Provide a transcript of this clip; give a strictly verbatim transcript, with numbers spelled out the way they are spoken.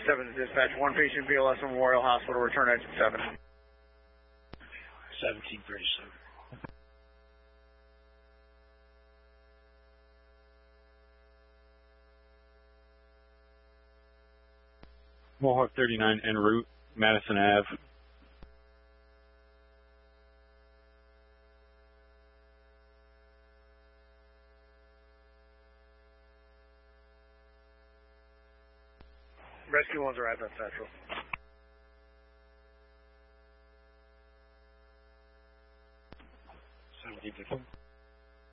seven to dispatch. One patient, B L S Memorial Hospital, return exit seven. seventeen thirty-seven. Mohawk thirty-nine en route, Madison Avenue. Rescue one's arrived on Central. seventeen fifteen.